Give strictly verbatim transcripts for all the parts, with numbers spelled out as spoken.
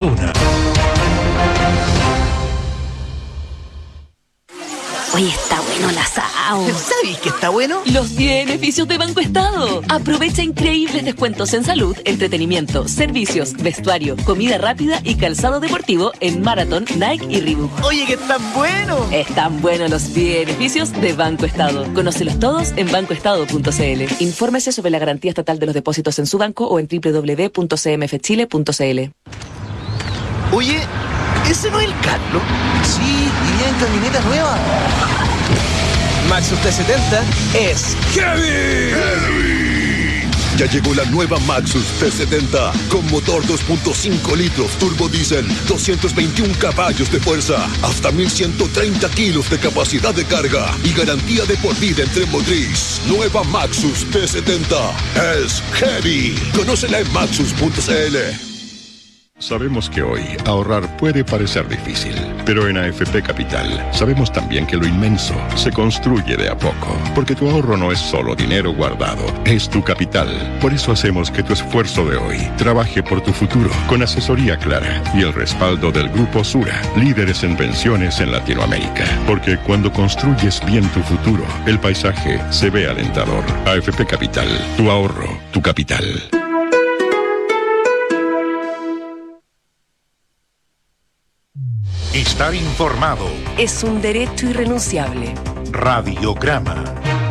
Duna. Oye, está bueno el asado. ¿Sabéis que está bueno? Los beneficios de Banco Estado. Aprovecha increíbles descuentos en salud, entretenimiento, servicios, vestuario, comida rápida y calzado deportivo en Marathon, Nike y Reebok. Oye, que están buenos. Están buenos los beneficios de Banco Estado. Conócelos todos en banco estado punto c l. Infórmese sobre la garantía estatal de los depósitos en su banco o en doble u doble u doble u punto c m f chile punto c l. Oye, ¿ese no es el Carlos? Sí, iría en camioneta nueva. Maxus T setenta es heavy. ¡Heavy! Ya llegó la nueva Maxus T setenta con motor dos punto cinco litros turbo diésel, doscientos veintiún caballos de fuerza, hasta mil ciento treinta kilos de capacidad de carga y garantía de por vida en tren motriz. Nueva Maxus T setenta es heavy. Conócela en maxus punto c l. Sabemos que hoy ahorrar puede parecer difícil, pero en A F P Capital sabemos también que lo inmenso se construye de a poco, porque tu ahorro no es solo dinero guardado, es tu capital. Por eso hacemos que tu esfuerzo de hoy trabaje por tu futuro, con asesoría clara y el respaldo del Grupo Sura, líderes en pensiones en Latinoamérica. Porque cuando construyes bien tu futuro, el paisaje se ve alentador. A F P Capital, tu ahorro, tu capital. Estar informado. Es un derecho irrenunciable. Radiograma.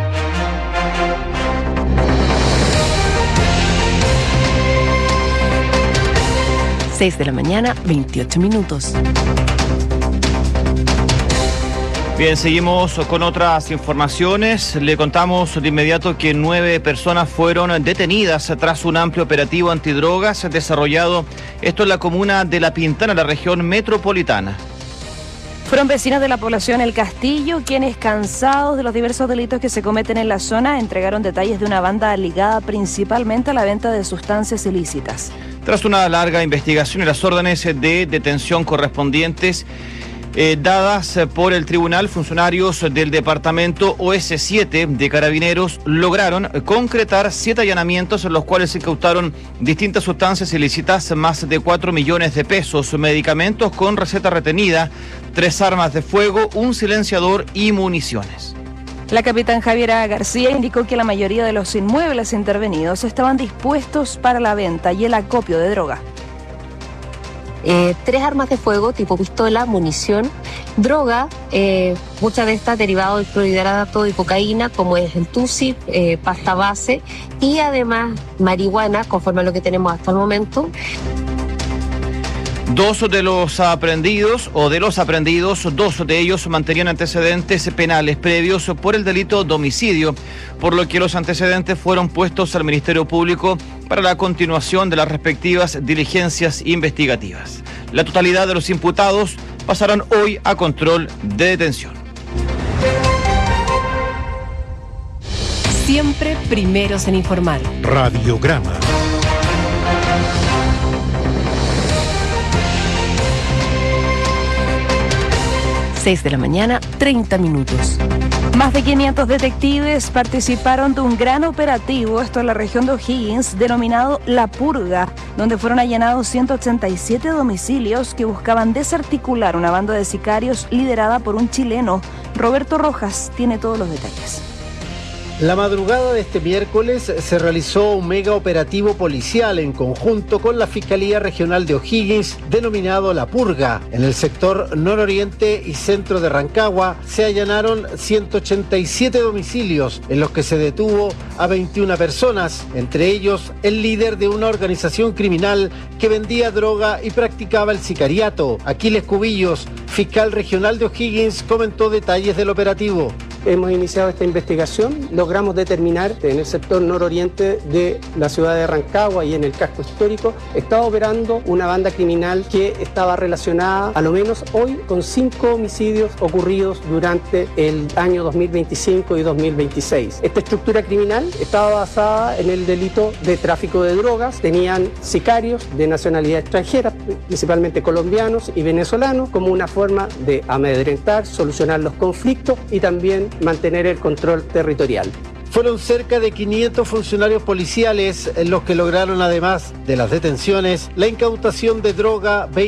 seis de la mañana, veintiocho minutos. Bien, seguimos con otras informaciones. Le contamos de inmediato que nueve personas fueron detenidas tras un amplio operativo antidrogas desarrollado, esto en la comuna de La Pintana, la región metropolitana. Fueron vecinos de la población El Castillo, quienes, cansados de los diversos delitos que se cometen en la zona, entregaron detalles de una banda ligada principalmente a la venta de sustancias ilícitas. Tras una larga investigación y las órdenes de detención correspondientes Eh, dadas por el tribunal, funcionarios del departamento O S siete de Carabineros lograron concretar siete allanamientos en los cuales se incautaron distintas sustancias ilícitas, más de cuatro millones de pesos, medicamentos con receta retenida, tres armas de fuego, un silenciador y municiones. La capitán Javiera García indicó que la mayoría de los inmuebles intervenidos estaban dispuestos para la venta y el acopio de droga. Eh, tres armas de fuego tipo pistola, munición, droga, eh, muchas de estas derivadas del clorhidrato y cocaína, como es el tusi, eh, pasta base, y además marihuana, conforme a lo que tenemos hasta el momento. Dos de los aprendidos, o de los aprendidos, dos de ellos mantenían antecedentes penales previos por el delito de homicidio, por lo que los antecedentes fueron puestos al Ministerio Público para la continuación de las respectivas diligencias investigativas. La totalidad de los imputados pasarán hoy a control de detención. Siempre primeros en informar. Radiograma. seis de la mañana, treinta minutos. Más de quinientos detectives participaron de un gran operativo, esto en la región de O'Higgins, denominado La Purga, donde fueron allanados ciento ochenta y siete domicilios que buscaban desarticular una banda de sicarios liderada por un chileno. Roberto Rojas tiene todos los detalles. La madrugada de este miércoles se realizó un mega operativo policial en conjunto con la Fiscalía Regional de O'Higgins, denominado La Purga. En el sector nororiente y centro de Rancagua se allanaron ciento ochenta y siete domicilios en los que se detuvo a veintiuna personas, entre ellos el líder de una organización criminal que vendía droga y practicaba el sicariato. Aquiles Cubillos, fiscal regional de O'Higgins, comentó detalles del operativo. Hemos iniciado esta investigación, logramos determinar que en el sector nororiente de la ciudad de Rancagua y en el casco histórico estaba operando una banda criminal que estaba relacionada, a lo menos hoy, con cinco homicidios ocurridos durante el año dos mil veinticinco y dos mil veintiséis. Esta estructura criminal estaba basada en el delito de tráfico de drogas, tenían sicarios de nacionalidad extranjera, principalmente colombianos y venezolanos, como una forma de amedrentar, solucionar los conflictos y también mantener el control territorial. Fueron cerca de quinientos funcionarios policiales los que lograron, además de las detenciones, la incautación de droga,